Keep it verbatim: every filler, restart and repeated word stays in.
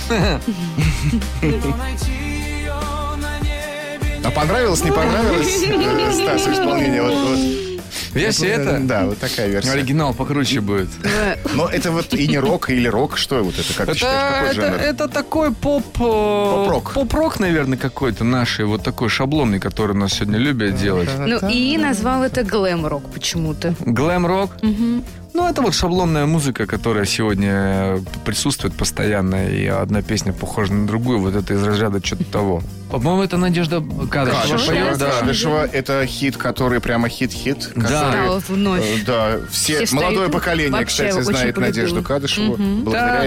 А понравилось, не понравилось Стасу исполнение? Вот, вот. Версия это? Да, вот такая версия. Оригинал покруче будет. Но это вот и не рок, или рок, что вот это, как ты считаешь, какой Это, жанр? это такой поп... Поп-рок. Поп-рок, наверное, какой-то нашей, вот такой шаблонный, который у нас сегодня любят делать. Ну, и назвал это глэм-рок почему-то. Глэм-рок? Угу. Ну, это вот шаблонная музыка, которая сегодня присутствует постоянно, и одна песня похожа на другую, вот это из разряда что-то того. По-моему, это Надежда Кадышева Кадышева, поет, да. Кадышева, это хит, который прямо хит-хит. Да. который, Да, вот в ночь. э, Да, все, Все молодое встают. поколение, Вообще кстати, очень знает полюбила. Надежду Кадышеву. Мгм. Благодаря